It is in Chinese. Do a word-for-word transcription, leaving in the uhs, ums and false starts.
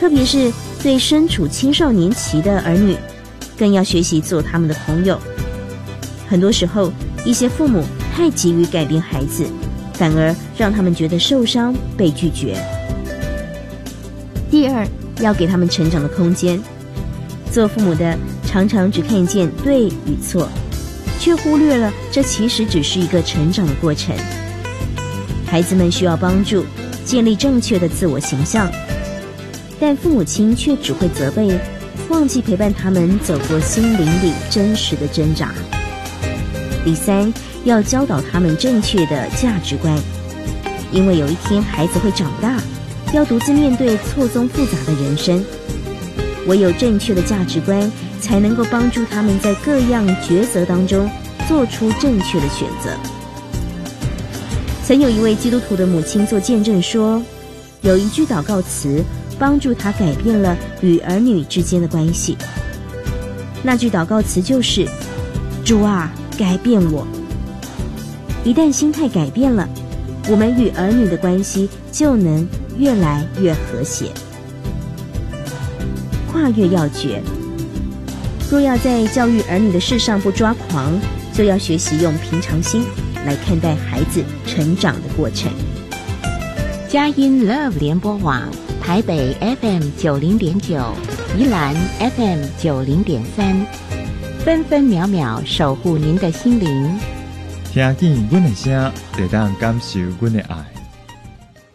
特别是对身处青少年期的儿女，更要学习做他们的朋友。很多时候，一些父母太急于改变孩子，反而让他们觉得受伤、被拒绝。第二，要给他们成长的空间。做父母的常常只看见对与错，却忽略了这其实只是一个成长的过程。孩子们需要帮助，建立正确的自我形象，但父母亲却只会责备，忘记陪伴他们走过心灵里真实的挣扎。第三，要教导他们正确的价值观，因为有一天孩子会长大，要独自面对错综复杂的人生，唯有正确的价值观才能够帮助他们在各样抉择当中做出正确的选择。曾有一位基督徒的母亲做见证说，有一句祷告词帮助她改变了与儿女之间的关系。那句祷告词就是：主啊，改变我。一旦心态改变了，我们与儿女的关系就能越来越和谐。跨越要诀，若要在教育儿女的事上不抓狂，就要学习用平常心来看待孩子成长的过程。 佳音 Love 联播网台北 F M 九零点九，宜兰 F M 九零点三，分分秒秒守护您的心灵。 听见阮的声，就当感受阮的爱。